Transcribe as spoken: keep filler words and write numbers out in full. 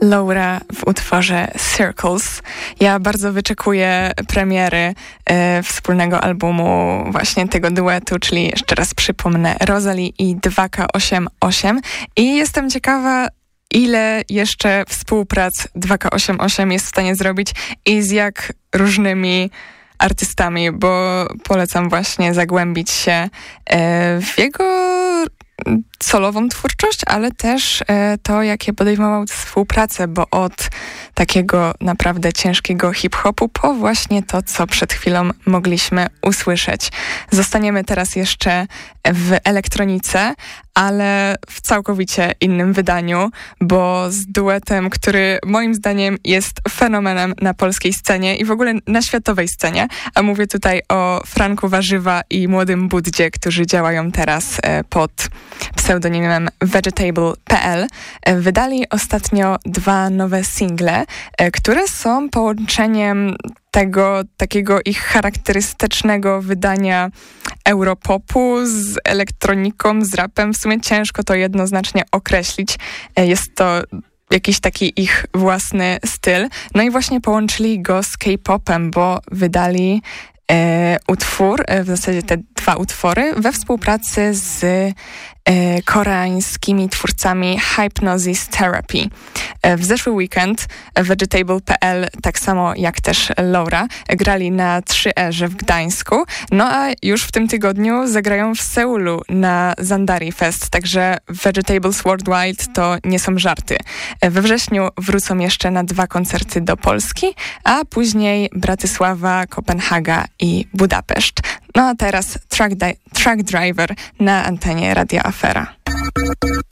Laura w utworze Circles. Ja bardzo wyczekuję premiery e, wspólnego albumu właśnie tego duetu, czyli jeszcze raz przypomnę Rosalie i dwa K osiemdziesiąt osiem i jestem ciekawa, ile jeszcze współprac dwa K osiemdziesiąt osiem jest w stanie zrobić i z jak różnymi artystami, bo polecam właśnie zagłębić się e, w jego solową twórczość, ale też e, to, jakie podejmował współpracę, bo od takiego naprawdę ciężkiego hip-hopu po właśnie to, co przed chwilą mogliśmy usłyszeć. Zostaniemy teraz jeszcze w elektronice, ale w całkowicie innym wydaniu, bo z duetem, który moim zdaniem jest fenomenem na polskiej scenie i w ogóle na światowej scenie, a mówię tutaj o Franku Warzywa i Młodym Buddzie, którzy działają teraz e, pod pseudonimem vegetable kropka p l. E, wydali ostatnio dwa nowe single, e, które są połączeniem tego takiego ich charakterystycznego wydania europopu z elektroniką, z rapem. W sumie ciężko to jednoznacznie określić. Jest to jakiś taki ich własny styl. No i właśnie połączyli go z K-popem, bo wydali e, utwór, w zasadzie te dwa utwory, we współpracy z e, koreańskimi twórcami Hypnosis Therapy. E, w zeszły weekend vegetable kropka p l, tak samo jak też Laura, grali na trzy erze w Gdańsku, no a już w tym tygodniu zagrają w Seulu na Zandari Fest, także Vegetables Worldwide to nie są żarty. E, we wrześniu wrócą jeszcze na dwa koncerty do Polski, a później Bratysława, Kopenhaga i Budapeszt. No a teraz Truck, Di- Truck Driver na antenie Radia Afera.